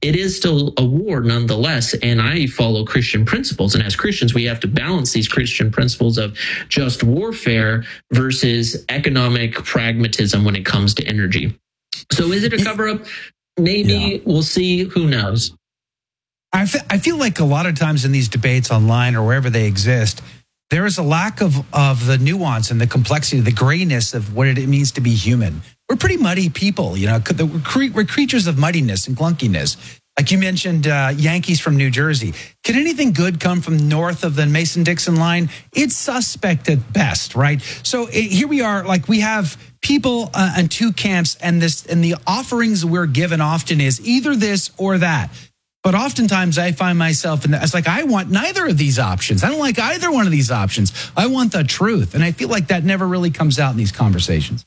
it is still a war nonetheless. And I follow Christian principles. And as Christians, we have to balance these Christian principles of just warfare versus economic pragmatism when it comes to energy. So is it a cover-up? Maybe. We'll see. Who knows? I feel like a lot of times in these debates online or wherever they exist, there is a lack of the nuance and the complexity, the grayness of what it means to be human. We're pretty muddy people, you know. We're creatures of muddiness and clunkiness. Like you mentioned, Yankees from New Jersey. Can anything good come from north of the Mason-Dixon line? It's suspect at best, right? So here we are, like we have people in two camps, and the offerings we're given often is either this or that. But oftentimes I find myself it's like, I want neither of these options. I don't like either one of these options. I want the truth. And I feel like that never really comes out in these conversations.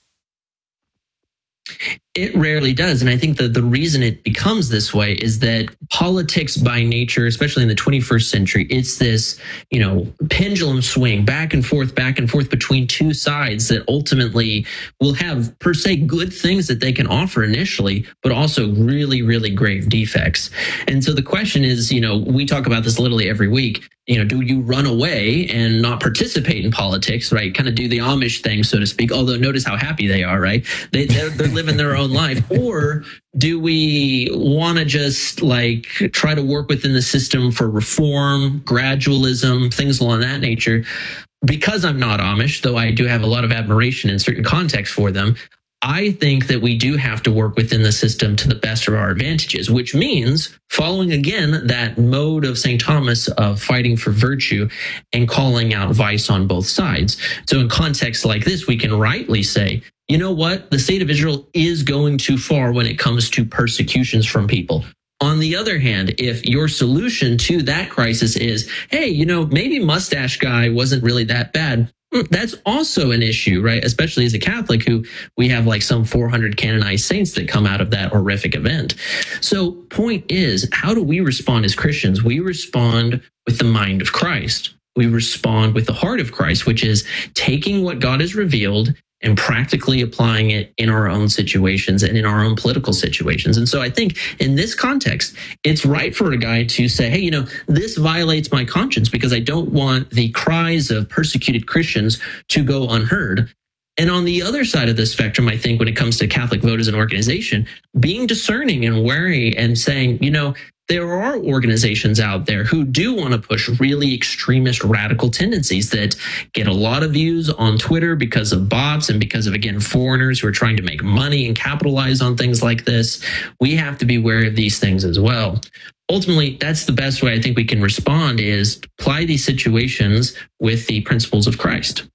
It rarely does. And I think that the reason it becomes this way is that politics by nature, especially in the 21st century, it's this, pendulum swing back and forth between two sides that ultimately will have per se good things that they can offer initially, but also really, really grave defects. And so the question is, we talk about this literally every week. Do you run away and not participate in politics, right? Kind of do the Amish thing, so to speak. Although notice how happy they are, right? They're living their own life. Or do we want to just try to work within the system for reform, gradualism, things along that nature? Because I'm not Amish, though I do have a lot of admiration in certain contexts for them, I think that we do have to work within the system to the best of our advantages, which means following again that mode of St. Thomas of fighting for virtue and calling out vice on both sides. So in contexts like this, we can rightly say, you know what? The state of Israel is going too far when it comes to persecutions from people. On the other hand, if your solution to that crisis is, hey, maybe mustache guy wasn't really that bad, that's also an issue, right? Especially as a Catholic who we have some 400 canonized saints that come out of that horrific event. So point is, how do we respond as Christians? We respond with the mind of Christ. We respond with the heart of Christ, which is taking what God has revealed and practically applying it in our own situations and in our own political situations. And so I think in this context, it's right for a guy to say, hey, this violates my conscience because I don't want the cries of persecuted Christians to go unheard. And on the other side of the spectrum, I think when it comes to Catholic Vote as an organization, being discerning and wary and saying, there are organizations out there who do want to push really extremist radical tendencies that get a lot of views on Twitter because of bots and because of, again, foreigners who are trying to make money and capitalize on things like this. We have to be wary of these things as well. Ultimately, that's the best way I think we can respond is apply these situations with the principles of Christ.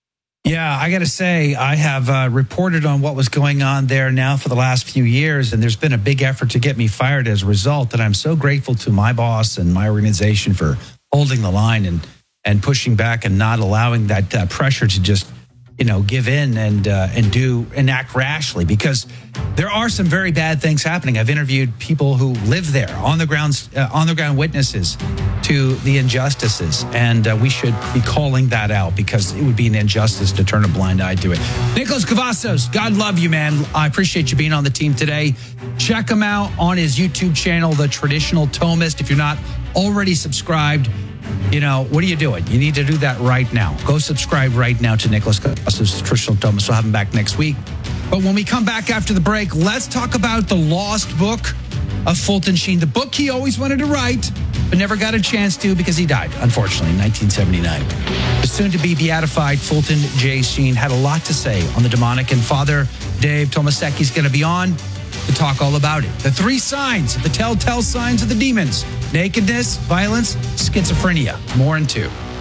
Yeah, I got to say, I have reported on what was going on there now for the last few years, and there's been a big effort to get me fired as a result. And I'm so grateful to my boss and my organization for holding the line and pushing back and not allowing that pressure to just, give in and act rashly, because there are some very bad things happening. I've interviewed people who live there, on the ground witnesses to the injustices, and we should be calling that out because it would be an injustice to turn a blind eye to it. Nicholas Cavazos, God love you, man. I appreciate you being on the team today. Check him out on his YouTube channel, The Traditional Thomist. If you're not already subscribed, what are you doing? You need to do that right now. Go subscribe right now to Nicholas Cavazos, Traditional Thomist. We'll have him back next week. But when we come back after the break, let's talk about the lost book of Fulton Sheen, the book he always wanted to write, but never got a chance to because he died, unfortunately, in 1979. The soon-to-be beatified Fulton J. Sheen had a lot to say on the demonic, and Father Dave Tomasecki is going to be on to talk all about it. The 3 signs, the telltale signs of the demons: nakedness, violence, schizophrenia. More in 2.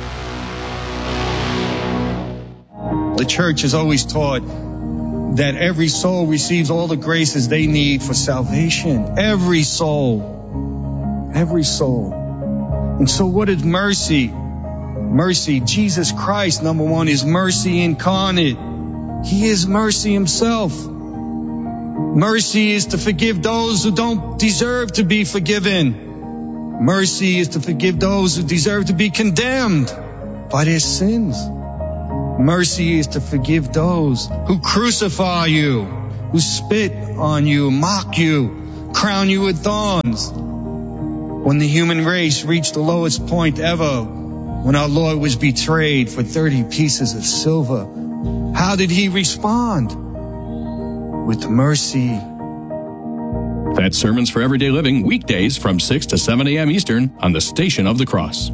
The church has always taught that every soul receives all the graces they need for salvation. Every soul. Every soul. And so what is mercy? Mercy, Jesus Christ, number one, is mercy incarnate. He is mercy himself. Mercy is to forgive those who don't deserve to be forgiven. Mercy is to forgive those who deserve to be condemned by their sins. Mercy is to forgive those who crucify you, who spit on you, mock you, crown you with thorns. When the human race reached the lowest point ever, when our Lord was betrayed for 30 pieces of silver, how did he respond? With mercy. That's Sermons for Everyday Living, weekdays from 6 to 7 a.m. Eastern on the Station of the Cross.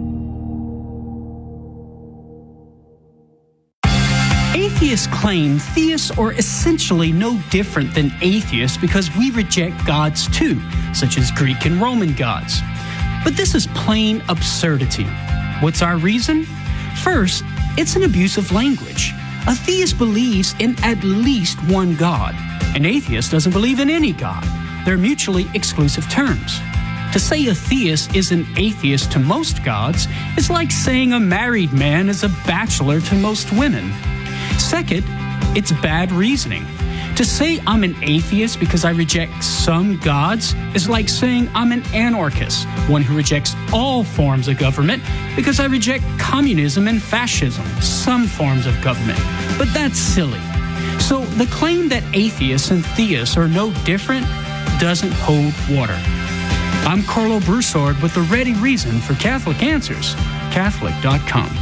Atheists claim theists are essentially no different than atheists because we reject gods too, such as Greek and Roman gods. But this is plain absurdity. What's our reason? First, it's an abuse of language. A theist believes in at least one God. An atheist doesn't believe in any God. They're mutually exclusive terms. To say a theist is an atheist to most gods is like saying a married man is a bachelor to most women. Second, it's bad reasoning. To say I'm an atheist because I reject some gods is like saying I'm an anarchist, one who rejects all forms of government because I reject communism and fascism, some forms of government. But that's silly. So the claim that atheists and theists are no different doesn't hold water. I'm Carlo Broussard with the ready reason for Catholic Answers, Catholic.com.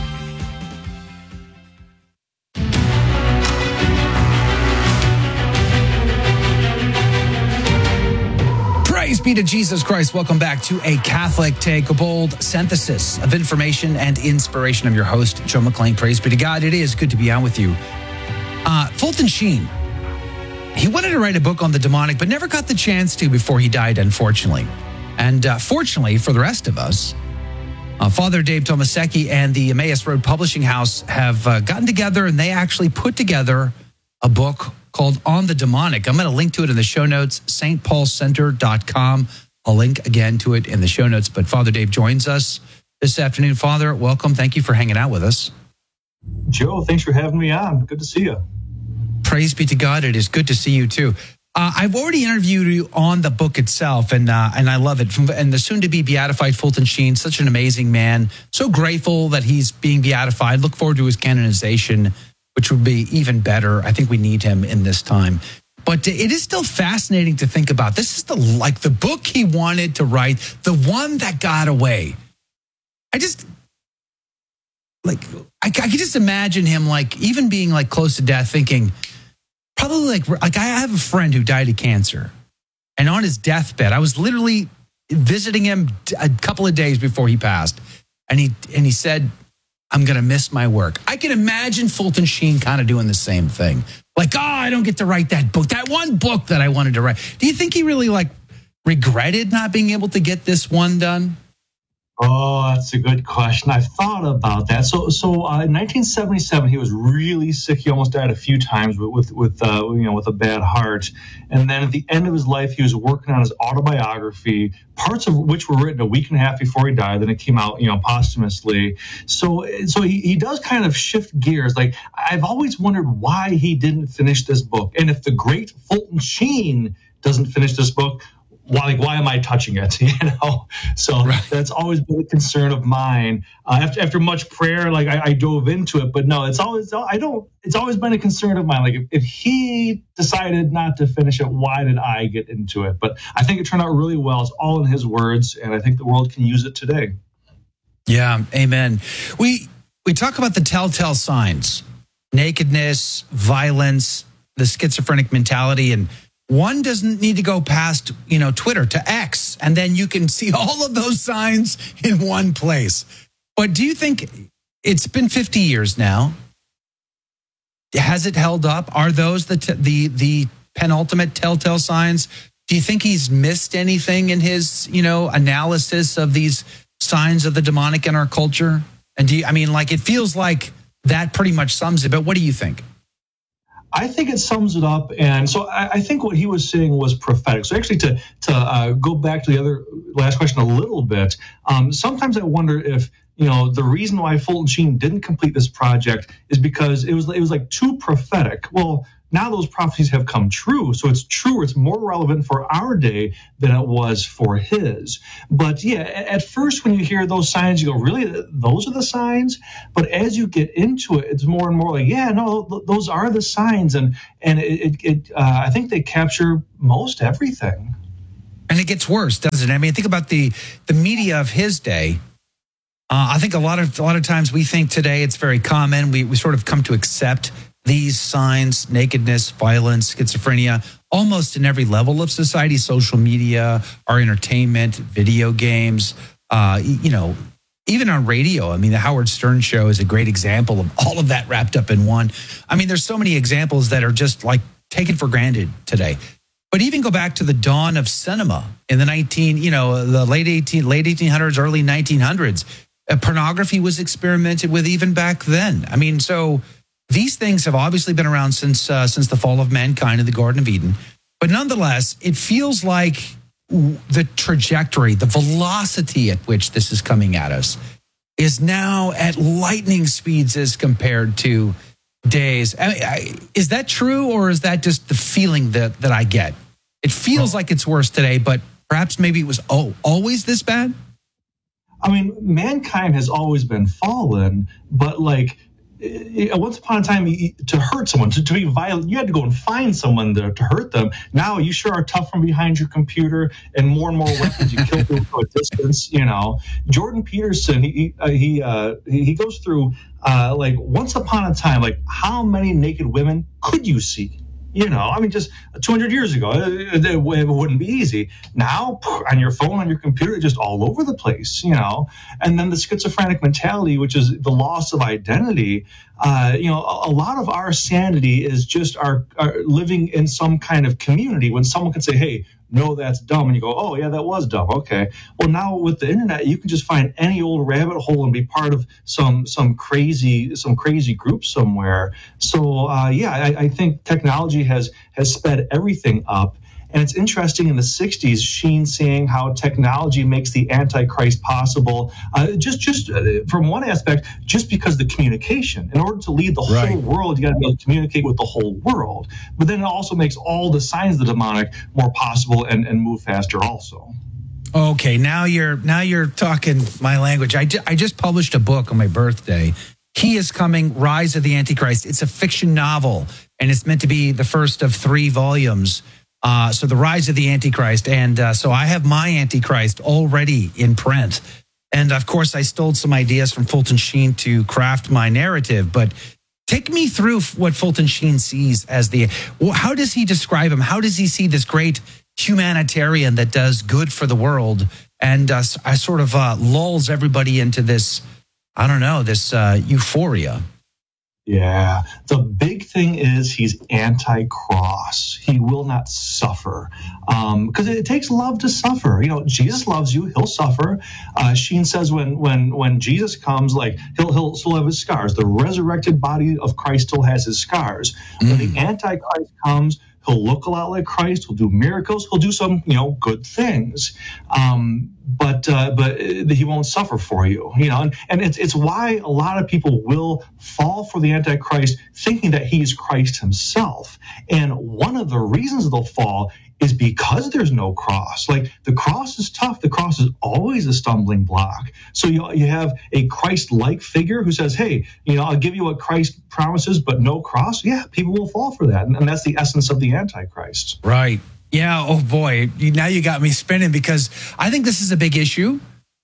Praise be to Jesus Christ. Welcome back to A Catholic Take, a bold synthesis of information and inspiration. I'm your host, Joe McClain. Praise be to God. It is good to be on with you. Fulton Sheen, he wanted to write a book on the demonic, but never got the chance to before he died, unfortunately. And fortunately for the rest of us, Father Dave Tomasecki and the Emmaus Road Publishing House have gotten together, and they actually put together a book called On the Demonic. I'm going to link to it in the show notes, stpaulcenter.com. I'll link again to it in the show notes. But Father Dave joins us this afternoon. Father, welcome. Thank you for hanging out with us. Joe, thanks for having me on. Good to see you. Praise be to God. It is good to see you too. I've already interviewed you on the book itself, and I love it. And the soon-to-be beatified Fulton Sheen, such an amazing man. So grateful that he's being beatified. Look forward to his canonization, which would be even better. I think we need him in this time. But it is still fascinating to think about. This is the book he wanted to write, the one that got away. I could just imagine him even being close to death, thinking, probably I have a friend who died of cancer, and on his deathbed, I was literally visiting him a couple of days before he passed, and he said, I'm going to miss my work. I can imagine Fulton Sheen kind of doing the same thing. I don't get to write that book, that one book that I wanted to write. Do you think he really regretted not being able to get this one done? Oh, that's a good question. I've thought about that. So in 1977, he was really sick. He almost died a few times with a bad heart. And then at the end of his life, he was working on his autobiography, parts of which were written a week and a half before he died. Then it came out, posthumously. So he does kind of shift gears. I've always wondered why he didn't finish this book. And if the great Fulton Sheen doesn't finish this book, why am I touching it? So right. That's always been a concern of mine. After much prayer, I dove into it, but no, it's always been a concern of mine. If he decided not to finish it, why did I get into it? But I think it turned out really well. It's all in his words, and I think the world can use it today. Yeah, amen. We talk about the telltale signs: nakedness, violence, the schizophrenic mentality, and one doesn't need to go past, Twitter to X, and then you can see all of those signs in one place. But do you think it's been 50 years now? Has it held up? Are those the penultimate telltale signs? Do you think he's missed anything in his, analysis of these signs of the demonic in our culture? And it feels like that pretty much sums it. But what do you think? I think it sums it up, and so I think what he was saying was prophetic. So actually, to go back to the other last question a little bit, sometimes I wonder if the reason why Fulton Sheen didn't complete this project is because it was too prophetic. Well, now those prophecies have come true, so it's true. It's more relevant for our day than it was for his. But yeah, at first when you hear those signs, you go, really, those are the signs? But as you get into it, it's more and more those are the signs, and I think they capture most everything. And it gets worse, doesn't it? I mean, think about the media of his day. I think a lot of times we think today it's very common. We sort of come to accept these signs: nakedness, violence, schizophrenia, almost in every level of society. Social media, our entertainment, video games, even on radio. I mean, the Howard Stern show is a great example of all of that wrapped up in one. I mean, there's so many examples that are just like taken for granted today. But even go back to the dawn of cinema in the late 1800s, early 1900s. Pornography was experimented with even back then. I mean, so these things have obviously been around since the fall of mankind in the Garden of Eden. But nonetheless, it feels like the trajectory, the velocity at which this is coming at us is now at lightning speeds as compared to days. Is that true, or is that just the feeling that I get? It feels like it's worse today, but perhaps maybe it was always this bad? I mean, mankind has always been fallen, but like once upon a time, to hurt someone, to be violent, you had to go and find someone to hurt them. Now you sure are tough from behind your computer, and more weapons. You kill people from a distance. Jordan Peterson, he goes through like once upon a time, like how many naked women could you see? Just 200 years ago, it wouldn't be easy. Now, on your phone, on your computer, just all over the place, And then the schizophrenic mentality, which is the loss of identity. A lot of our sanity is just our living in some kind of community. When someone can say, hey, no, that's dumb. And you go, oh, yeah, that was dumb. Okay. Well, now with the internet, you can just find any old rabbit hole and be part of some crazy group somewhere. So, I think technology has sped everything up. And it's interesting in the 60s, Sheen saying how technology makes the Antichrist possible, just from one aspect, just because the communication. In order to lead the whole world, you got to be able to communicate with the whole world. But then it also makes all the signs of the demonic more possible and move faster also. Okay, now you're talking my language. I just published a book on my birthday. He is Coming, Rise of the Antichrist. It's a fiction novel, and it's meant to be the first of 3 volumes. So the Rise of the Antichrist. And so I have my Antichrist already in print. And of course, I stole some ideas from Fulton Sheen to craft my narrative. But take me through what Fulton Sheen sees as how does he describe him? How does he see this great humanitarian that does good for the world? And I sort of lulls everybody into this, this euphoria. Yeah. The big thing is he's anti-cross. He will not suffer because it takes love to suffer. Jesus loves you. He'll suffer. Sheen says when Jesus comes, like he'll still have his scars. The resurrected body of Christ still has his scars. When the Antichrist comes, he'll look a lot like Christ. He'll do miracles. He'll do some, good things. But he won't suffer for you, and it's why a lot of people will fall for the Antichrist thinking that he's Christ himself. And one of the reasons they'll fall is because there's no cross. Like the cross is tough. The cross is always a stumbling block. So you have a Christ-like figure who says, hey, I'll give you what Christ promises, but no cross. Yeah, people will fall for that. And that's the essence of the Antichrist. Right. Yeah. Oh, boy. Now you got me spinning because I think this is a big issue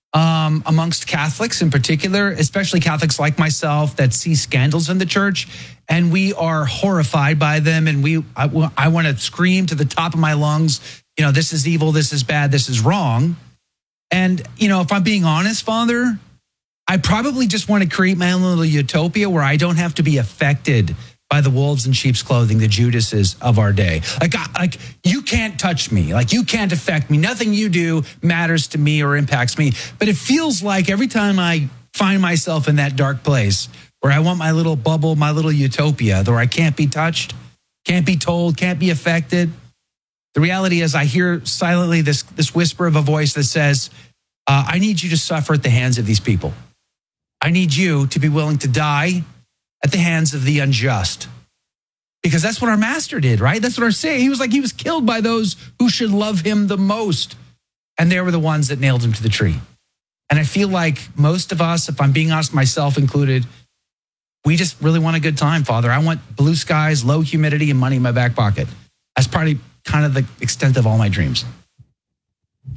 amongst Catholics in particular, especially Catholics like myself that see scandals in the church. And we are horrified by them. And I want to scream to the top of my lungs, this is evil, this is bad, this is wrong. And, if I'm being honest, Father, I probably just want to create my own little utopia where I don't have to be affected by the wolves in sheep's clothing, the Judases of our day. Like you can't touch me. Like you can't affect me. Nothing you do matters to me or impacts me. But it feels like every time I find myself in that dark place where I want my little bubble, my little utopia, where I can't be touched, can't be told, can't be affected. The reality is I hear silently this whisper of a voice that says, I need you to suffer at the hands of these people. I need you to be willing to die at the hands of the unjust. Because that's what our master did, right? That's what our Savior, he was killed by those who should love him the most. And they were the ones that nailed him to the tree. And I feel like most of us, if I'm being honest, myself included, we just really want a good time, Father. I want blue skies, low humidity, and money in my back pocket. That's probably kind of the extent of all my dreams.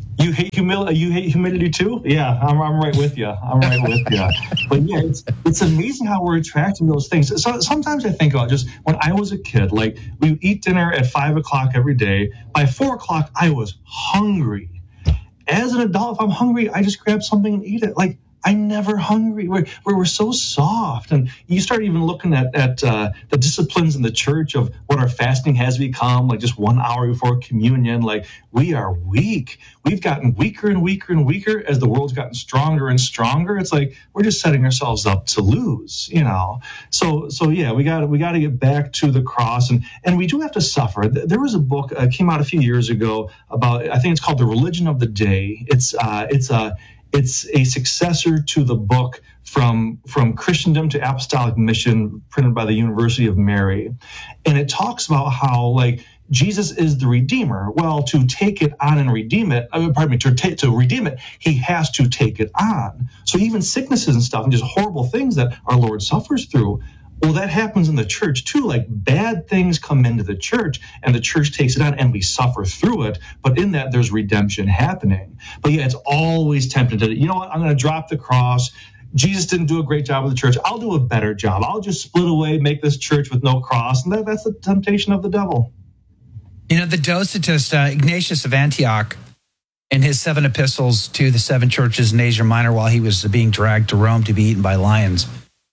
You hate humidity too? Yeah, I'm right with you. But yeah, it's amazing how we're attracting those things. So sometimes I think about just when I was a kid, like we would eat dinner at 5 o'clock every day. By 4 o'clock, I was hungry. As an adult, if I'm hungry, I just grab something and eat it. Like, I'm never hungry. We're so soft. And you start even looking at the disciplines in the church of what our fasting has become, like just 1 hour before communion. Like, we are weak. We've gotten weaker and weaker and weaker as the world's gotten stronger and stronger. It's like we're just setting ourselves up to lose, you know. So yeah, we got to get back to the cross, and we do have to suffer. There was a book came out a few years ago about, I think it's called The Religion of the Day. It's a successor to the book From Christendom to Apostolic Mission, printed by the University of Mary. And it talks about how, like, Jesus is the Redeemer. Well, to take it on and redeem it, to redeem it, he has to take it on. So even sicknesses and stuff and just horrible things that our Lord suffers through, well, that happens in the church too. Like, bad things come into the church and the church takes it on and we suffer through it. But in that, there's redemption happening. But yeah, it's always tempted to, you know what, I'm going to drop the cross. Jesus didn't do a great job with the church. I'll do a better job. I'll just split away, make this church with no cross. And that's the temptation of the devil. You know, the Docetist, Ignatius of Antioch, in his 7 epistles to the 7 churches in Asia Minor while he was being dragged to Rome to be eaten by lions,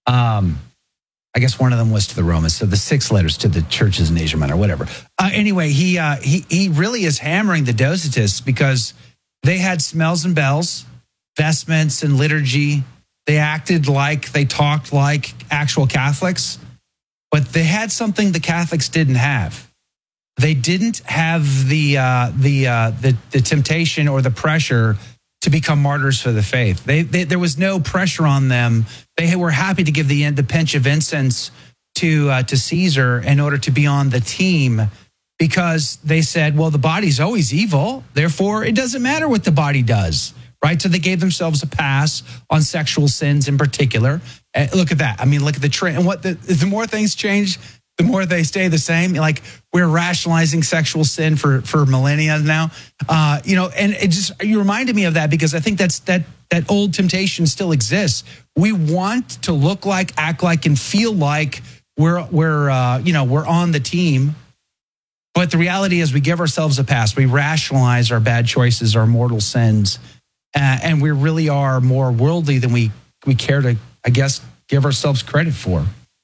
I guess one of them was to the Romans, so the 6 letters to the churches in Asia Minor, whatever. Anyway, he really is hammering the Docetists because they had smells and bells, vestments and liturgy. They acted like, they talked like actual Catholics, but they had something the Catholics didn't have. They didn't have the temptation or the pressure to become martyrs for the faith. There was no pressure on them. They were happy to give the pinch of incense to Caesar in order to be on the team, because they said, well, the body's always evil, therefore it doesn't matter what the body does, right? So they gave themselves a pass on sexual sins in particular. Look at that. I mean, look at the trend. And what the more things change, the more they stay the same. Like, we're rationalizing sexual sin for millennia now. And it just, you reminded me of that because I think that old temptation still exists. We want to look like, act like, and feel like we're on the team. But the reality is we give ourselves a pass. We rationalize our bad choices, our mortal sins, and we really are more worldly than we care to, I guess, give ourselves credit for.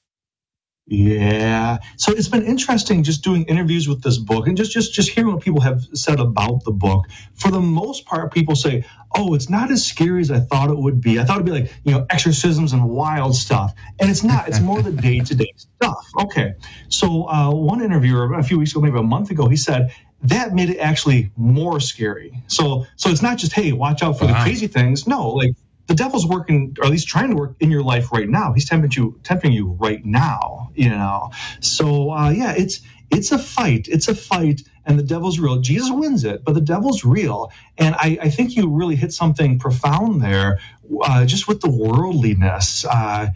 Yeah. So it's been interesting just doing interviews with this book and just hearing what people have said about the book. For the most part, people say, oh, it's not as scary as I thought it would be. I thought it'd be like, exorcisms and wild stuff. And it's not. It's more the day-to-day stuff. Okay. So one interviewer a few weeks ago, maybe a month ago, he said that made it actually more scary. So it's not just, hey, watch out for the crazy things. No, like, the devil's working, or at least trying to work in your life right now. He's tempting you right now, So, it's a fight. It's a fight, and the devil's real. Jesus wins it, but the devil's real. And I think you really hit something profound there, just with the worldliness. I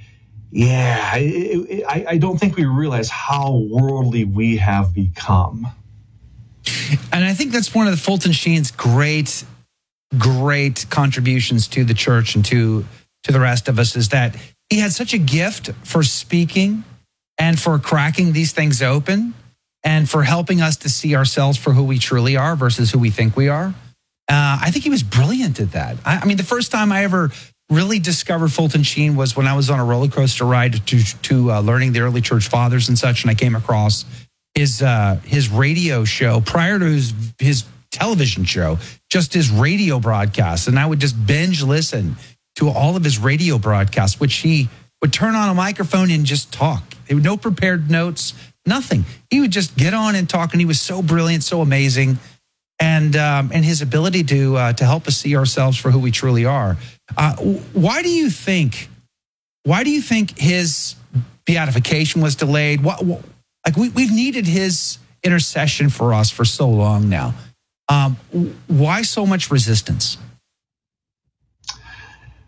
don't think we realize how worldly we have become. And I think that's one of the Fulton Sheen's great contributions to the church and to the rest of us, is that he had such a gift for speaking and for cracking these things open and for helping us to see ourselves for who we truly are versus who we think we are. I think he was brilliant at that. I mean, the first time I ever really discovered Fulton Sheen was when I was on a roller coaster ride to learning the early church fathers and such, and I came across his radio show prior to his television show, just his radio broadcasts. And I would just binge listen to all of his radio broadcasts, which he would turn on a microphone and just talk. There were no prepared notes, nothing. He would just get on and talk, and he was so brilliant, so amazing. And his ability to help us see ourselves for who we truly are. Why do you think his beatification was delayed? We've needed his intercession for us for so long now. Why so much resistance? Boy,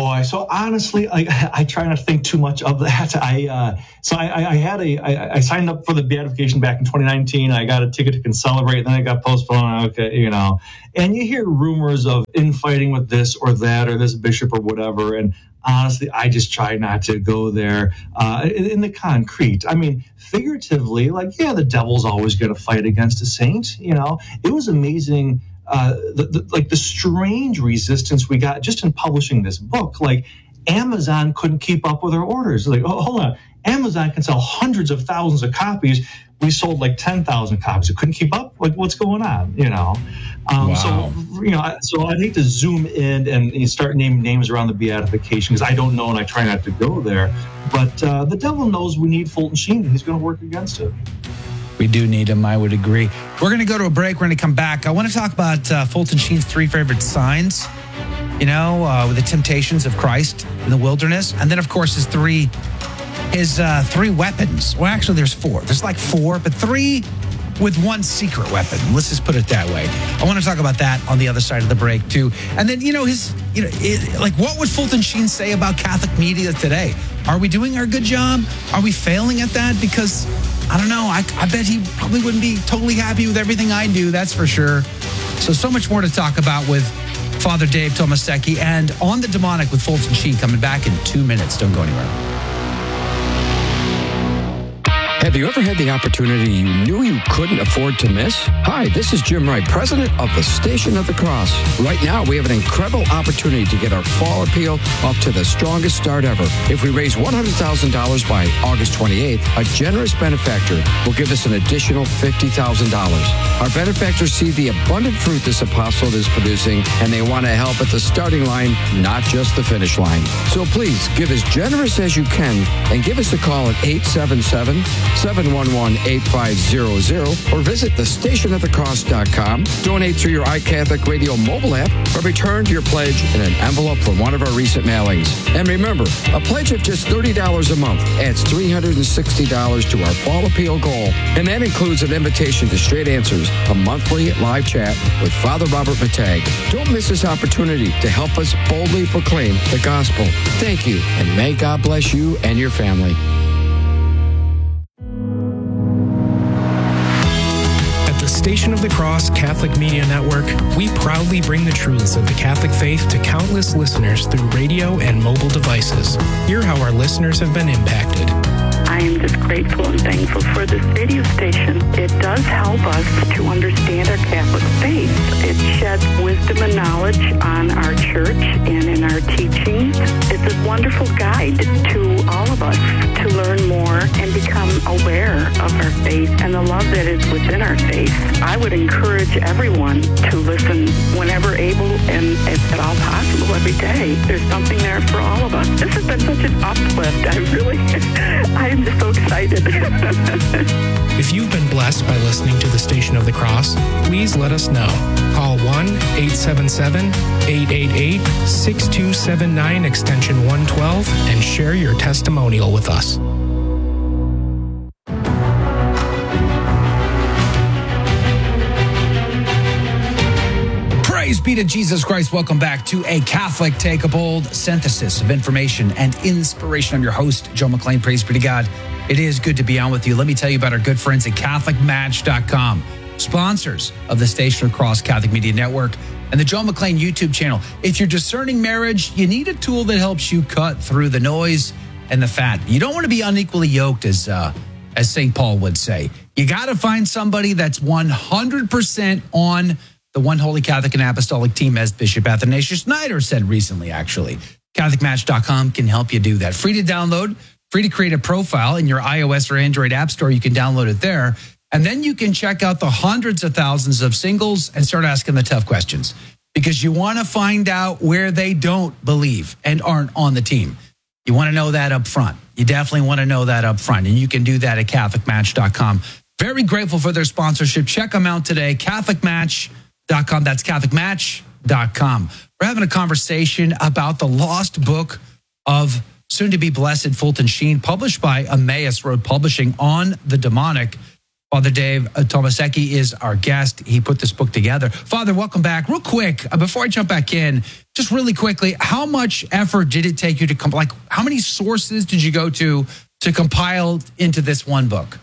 boy. So honestly, I try not to think too much of that. I signed up for the beatification back in 2019. I got a ticket to Celebrate, then it got postponed. Okay, and you hear rumors of infighting with this or that or this bishop or whatever. And honestly, I just try not to go there in the concrete. I mean, figuratively, the devil's always going to fight against a saint. It was amazing. The strange resistance we got just in publishing this book. Amazon couldn't keep up with our orders. Hold on, Amazon can sell hundreds of thousands of copies. We sold 10,000 copies. It couldn't keep up. What's going on? Wow. So I'd hate to zoom in and start naming names around the beatification because I don't know and I try not to go there. But the devil knows we need Fulton Sheen and he's going to work against it. We do need him, I would agree. We're going to go to a break. We're going to come back. I want to talk about Fulton Sheen's 3 favorite signs, with the temptations of Christ in the wilderness. And then, of course, his three weapons. Well, actually, there's 4. There's 4, but 3 with 1 secret weapon. Let's just put it that way. I want to talk about that on the other side of the break, too. And then, what would Fulton Sheen say about Catholic media today? Are we doing our good job? Are we failing at that? Because I don't know. I bet he probably wouldn't be totally happy with everything I do. That's for sure. So much more to talk about with Father Dave Tomasecki and On the Demonic with Fulton Sheen coming back in 2 minutes. Don't go anywhere. Have you ever had the opportunity you knew you couldn't afford to miss? Hi, this is Jim Wright, president of the Station of the Cross. Right now, we have an incredible opportunity to get our fall appeal off to the strongest start ever. If we raise $100,000 by August 28th, a generous benefactor will give us an additional $50,000. Our benefactors see the abundant fruit this apostolate is producing, and they want to help at the starting line, not just the finish line. So please, give as generous as you can and give us a call at 877-711-8500 or visit thestationofthecross.com. Donate through your iCatholic Radio mobile app or return your pledge in an envelope from one of our recent mailings. And remember, a pledge of just $30 a month adds $360 to our fall appeal goal. And that includes an invitation to Straight Answers, a monthly live chat with Father Robert Matag. Don't miss this opportunity to help us boldly proclaim the gospel. Thank you, and may God bless you and your family. Station of the Cross Catholic Media Network, we proudly bring the truths of the Catholic faith to countless listeners through radio and mobile devices. Hear how our listeners have been impacted. I am just grateful and thankful for this radio station. It does help us to understand our Catholic faith. It sheds wisdom and knowledge on our church and in our teachings. It's a wonderful guide to all of us to learn more and become aware of our faith and the love that is within our faith. I would encourage everyone to listen whenever able and if at all possible every day. There's something there for all of us. This has been such an uplift. I am just so excited. If you've been blessed by listening to the Station of the Cross, please let us know. Call 1-877-888-6279 extension 112 and share your testimonial with us. Praise be to Jesus Christ. Welcome back to A Catholic Take a Bold synthesis of information and inspiration. I'm your host, Joe McLean. Praise be to God. It is good to be on with you. Let me tell you about our good friends at CatholicMatch.com, sponsors of the Station of the Cross Catholic Media Network and the Joe McLean YouTube channel. If you're discerning marriage, you need a tool that helps you cut through the noise and the fat. You don't want to be unequally yoked, as St. Paul would say. You got to find somebody that's 100% on the One Holy Catholic and Apostolic team, as Bishop Athanasius Schneider said recently, actually. CatholicMatch.com can help you do that. Free to download, free to create a profile in your iOS or Android app store. You can download it there. And then you can check out the hundreds of thousands of singles and start asking the tough questions, because you want to find out where they don't believe and aren't on the team. You want to know that up front. You definitely want to know that up front. And you can do that at CatholicMatch.com. Very grateful for their sponsorship. Check them out today, CatholicMatch.com. That's CatholicMatch.com. We're having a conversation about the lost book of soon-to-be blessed Fulton Sheen, published by Emmaus Road Publishing, On the Demonic. Father Dave Tomasecki is our guest. He put this book together. Father, welcome back. Real quick, before I jump back in, just really quickly, how much effort did it take you to how many sources did you go to compile into this one book?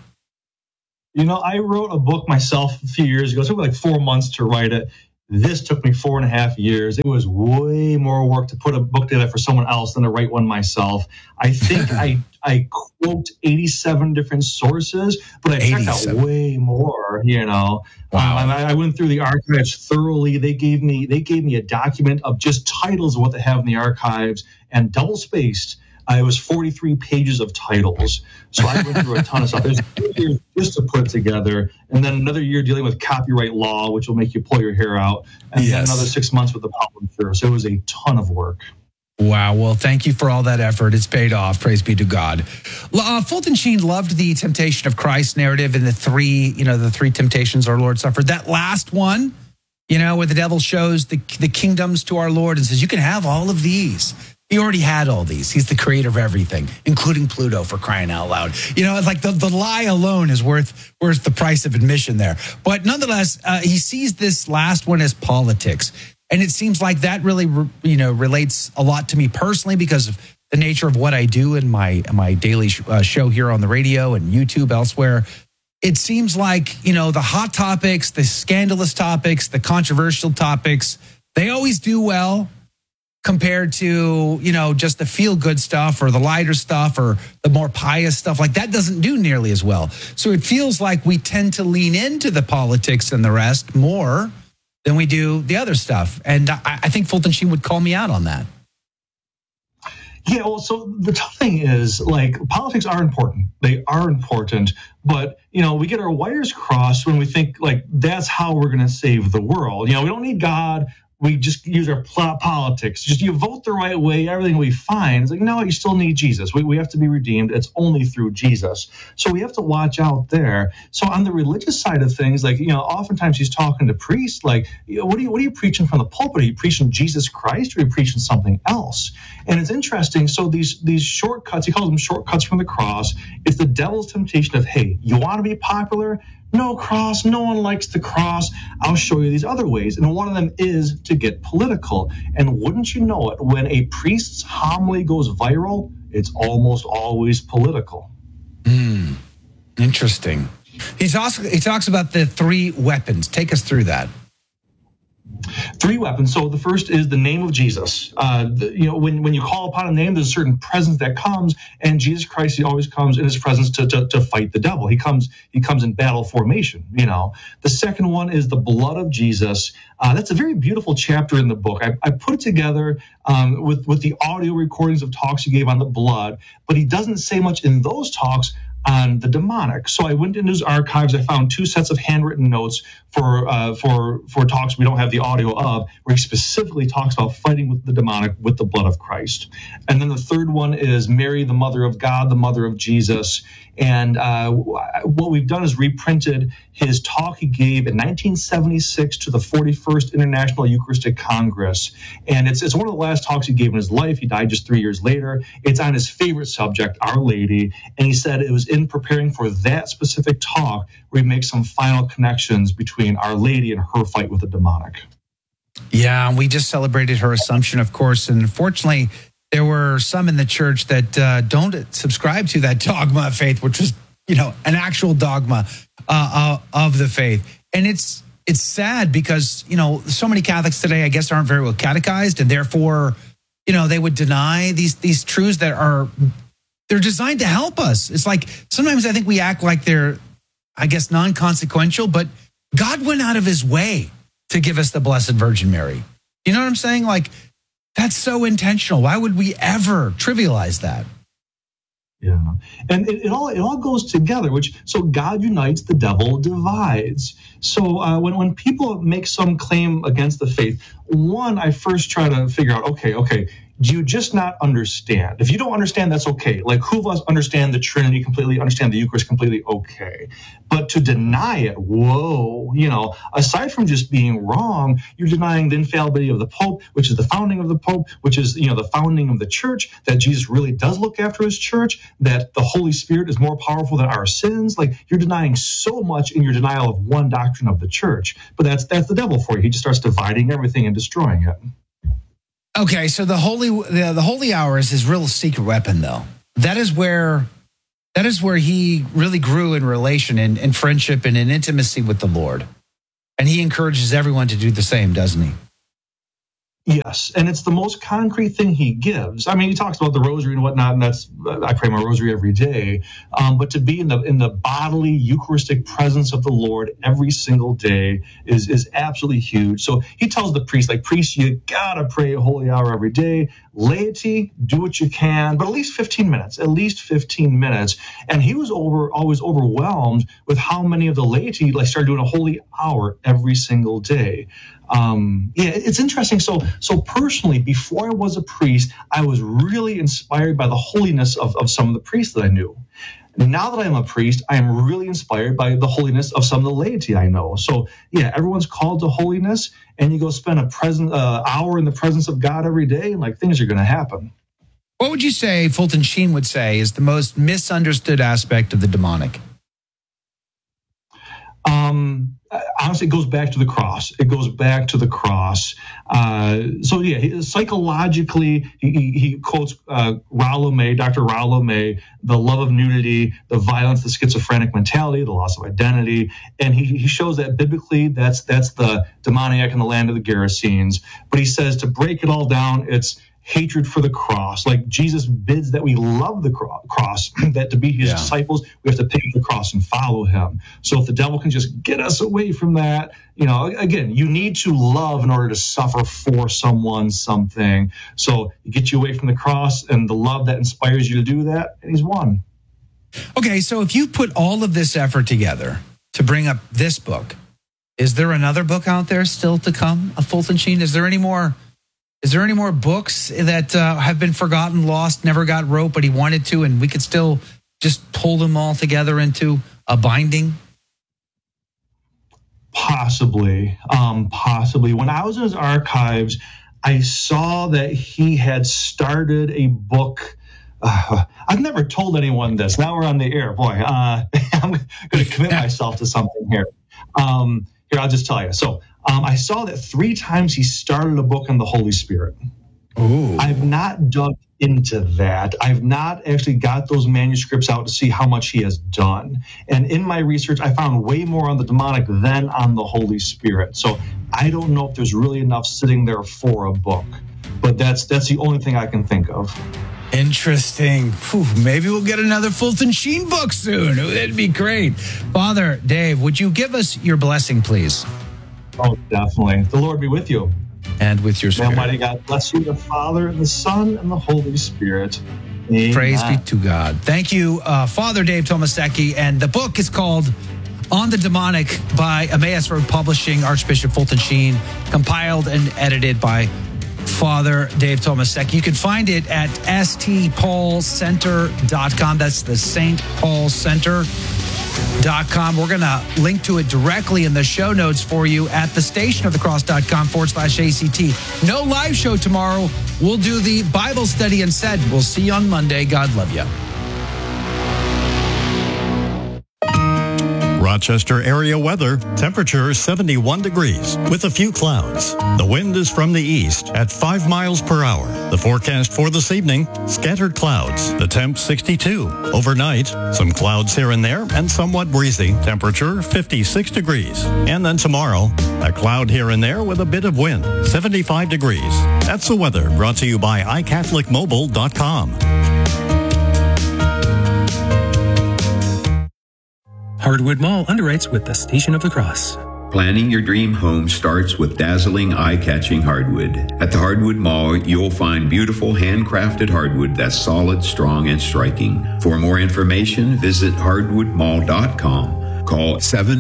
I wrote a book myself a few years ago. It took me like 4 months to write it. This took me 4.5 years. It was way more work to put a book together for someone else than to write one myself. I think I quote 87 different sources, but I checked out way more, Wow. I went through the archives thoroughly. They gave me a document of just titles of what they have in the archives and double-spaced. It was 43 pages of titles. So I went through a ton of stuff. There's 2 years just to put together, and then another year dealing with copyright law, which will make you pull your hair out, and then another 6 months with the publisher. So it was a ton of work. Wow. Well, thank you for all that effort. It's paid off. Praise be to God. Fulton Sheen loved the temptation of Christ narrative in the three temptations our Lord suffered. That last one, where the devil shows the kingdoms to our Lord and says, you can have all of these. He already had all these. He's the creator of everything, including Pluto, for crying out loud. It's like the lie alone is worth the price of admission there. But nonetheless, he sees this last one as politics. And it seems like that really, relates a lot to me personally because of the nature of what I do in my daily show here on the radio and YouTube elsewhere. It seems like, the hot topics, the scandalous topics, the controversial topics, they always do well compared to, just the feel-good stuff or the lighter stuff or the more pious stuff. Like that doesn't do nearly as well. So it feels like we tend to lean into the politics and the rest more than we do the other stuff. And I think Fulton Sheen would call me out on that. Yeah, well, so the tough thing is, politics are important. They are important. But, we get our wires crossed when we think, that's how we're going to save the world. We don't need God. We just use our politics. Just you vote the right way, everything will be fine. It's like, no, you still need Jesus. We have to be redeemed. It's only through Jesus. So we have to watch out there. So on the religious side of things, oftentimes he's talking to priests, what are you preaching from the pulpit? Are you preaching Jesus Christ or are you preaching something else? And it's interesting. So these shortcuts, he calls them shortcuts from the cross. It's the devil's temptation of, hey, you want to be popular? No cross. No one likes the cross. I'll show you these other ways. And one of them is to get political. And wouldn't you know it, when a priest's homily goes viral, it's almost always political. Interesting. He talks about the 3 weapons. Take us through that. 3 weapons. So the first is the name of Jesus. When you call upon a name, there's a certain presence that comes, and Jesus Christ, he always comes in his presence to fight the devil. He comes in battle formation. The second one is the blood of Jesus. That's a very beautiful chapter in the book. I put it together with the audio recordings of talks he gave on the blood, but he doesn't say much in those talks on the demonic. So I went into his archives. I found 2 sets of handwritten notes for talks we don't have the audio of, where he specifically talks about fighting with the demonic with the blood of Christ. And then the third one is Mary, the mother of God, the mother of Jesus. And what we've done is reprinted his talk he gave in 1976 to the 41st International Eucharistic Congress. And it's one of the last talks he gave in his life. He died just 3 years later. It's on his favorite subject, Our Lady. And he said it was in preparing for that specific talk where he makes some final connections between Our Lady and her fight with the demonic. Yeah, and we just celebrated her Assumption, of course. And unfortunately, there were some in the church that don't subscribe to that dogma of faith, which was, an actual dogma of the faith. And it's sad because, so many Catholics today, I guess, aren't very well catechized, and therefore, they would deny these truths that they're designed to help us. It's like sometimes I think we act like they're, I guess, non-consequential, but God went out of his way to give us the Blessed Virgin Mary. You know what I'm saying? That's so intentional. Why would we ever trivialize that? Yeah, and it all goes together. So God unites, the devil divides. So when people make some claim against the faith, one, I first try to figure out, okay, do you just not understand? If you don't understand, that's okay. Like, who of us understand the Trinity completely, understand the Eucharist completely? Okay. But to deny it, whoa, aside from just being wrong, you're denying the infallibility of the Pope, which is the founding of the Pope, which is, the founding of the church, that Jesus really does look after his church, that the Holy Spirit is more powerful than our sins. Like, you're denying so much in your denial of one doctrine of the church. But that's the devil for you. He just starts dividing everything and destroying it. Okay, so the holy hour is his real secret weapon, though. That is where he really grew in relation and in friendship and in intimacy with the Lord. And he encourages everyone to do the same, doesn't he? Yes, and it's the most concrete thing he gives. I mean, he talks about the rosary and whatnot, and I pray my rosary every day. But to be in the bodily Eucharistic presence of the Lord every single day is absolutely huge. So he tells the priest, you gotta pray a holy hour every day. Laity, do what you can, but at least 15 minutes. And he was always overwhelmed with how many of the laity started doing a holy hour every single day. It's interesting. So personally, before I was a priest, I was really inspired by the holiness of some of the priests that I knew. Now that I'm a priest, I am really inspired by the holiness of some of the laity I know. So everyone's called to holiness, and you go spend hour in the presence of God every day, and things are going to happen. What would you say Fulton Sheen would say is the most misunderstood aspect of the demonic? Honestly, it goes back to the cross. Psychologically, he quotes Dr. Rollo May, the love of nudity, the violence, the schizophrenic mentality, the loss of identity. And he shows that biblically, that's the demoniac in the land of the Gerasenes. But he says to break it all down, it's hatred for the cross. Like Jesus bids that we love the cross, that to be his disciples, we have to pick up the cross and follow him. So if the devil can just get us away from that, again, you need to love in order to suffer for someone, something. So you get you away from the cross and the love that inspires you to do that, and he's won. Okay, so if you put all of this effort together to bring up this book, is there another book out there still to come, Fulton Sheen? Is there any more books that have been forgotten, lost, never got wrote, but he wanted to, and we could still just pull them all together into a binding? Possibly. When I was in his archives, I saw that he had started a book. I've never told anyone this. Now we're on the air. Boy, I'm going to commit myself to something here. Here, I'll just tell you. So I saw that 3 times he started a book on the Holy Spirit. Ooh. I've not dug into that. I've not actually got those manuscripts out to see how much he has done. And in my research, I found way more on the demonic than on the Holy Spirit. So I don't know if there's really enough sitting there for a book. But that's the only thing I can think of. Interesting. Whew, maybe we'll get another Fulton Sheen book soon. That'd be great. Father Dave, would you give us your blessing, please? Oh, definitely. The Lord be with you. And with your spirit. May Almighty God bless you, the Father, and the Son, and the Holy Spirit. Amen. Praise be to God. Thank you, Father Dave Tomasecki. And the book is called On the Demonic by Emmaus Road Publishing, Archbishop Fulton Sheen, compiled and edited by Father Dave Tomasecki. You can find it at stpaulcenter.com. That's the St. Paul Center.com. We're going to link to it directly in the show notes for you at thestationofthecross.com/ACT. No live show tomorrow. We'll do the Bible study instead. We'll see you on Monday. God love you. Rochester area weather, temperature 71 degrees with a few clouds. The wind is from the east at 5 miles per hour. The forecast for this evening, scattered clouds. The temp 62. Overnight, some clouds here and there and somewhat breezy. Temperature 56 degrees. And then tomorrow, a cloud here and there with a bit of wind. 75 degrees. That's the weather brought to you by iCatholicMobile.com. Hardwood Mall underwrites with the Station of the Cross. Planning your dream home starts with dazzling, eye-catching hardwood. At the Hardwood Mall, you'll find beautiful, handcrafted hardwood that's solid, strong, and striking. For more information, visit hardwoodmall.com Call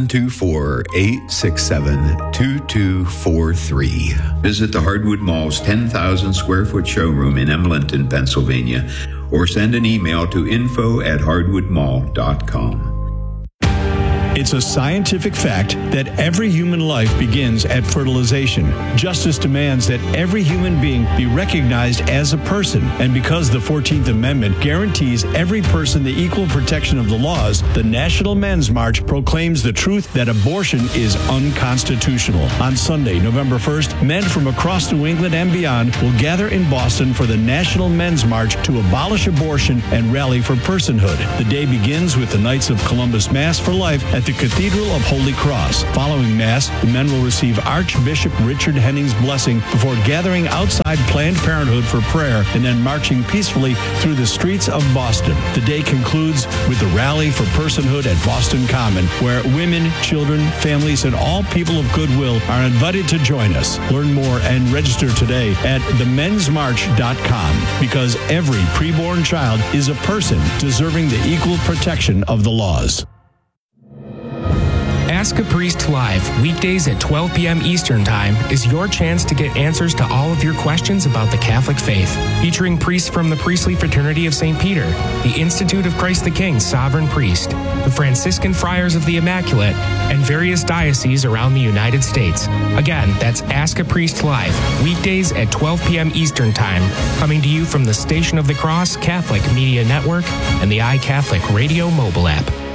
724-867-2243. Visit the Hardwood Mall's 10,000 square foot showroom in Emlenton, Pennsylvania, or send an email to info@hardwoodmall.com. It's a scientific fact that every human life begins at fertilization. Justice demands that every human being be recognized as a person. And because the 14th Amendment guarantees every person the equal protection of the laws, the National Men's March proclaims the truth that abortion is unconstitutional. On Sunday, November 1st, men from across New England and beyond will gather in Boston for the National Men's March to abolish abortion and rally for personhood. The day begins with the Knights of Columbus Mass for Life at the Cathedral of Holy Cross. Following Mass, the men will receive Archbishop Richard Henning's blessing before gathering outside Planned Parenthood for prayer and then marching peacefully through the streets of Boston. The day concludes with the Rally for Personhood at Boston Common, where women, children, families, and all people of goodwill are invited to join us. Learn more and register today at themensmarch.com, because every preborn child is a person deserving the equal protection of the laws. Ask a Priest Live, weekdays at 12 p.m. Eastern Time, is your chance to get answers to all of your questions about the Catholic faith. Featuring priests from the Priestly Fraternity of St. Peter, the Institute of Christ the King Sovereign Priest, the Franciscan Friars of the Immaculate, and various dioceses around the United States. Again, that's Ask a Priest Live, weekdays at 12 p.m. Eastern Time, coming to you from the Station of the Cross Catholic Media Network and the iCatholic Radio mobile app.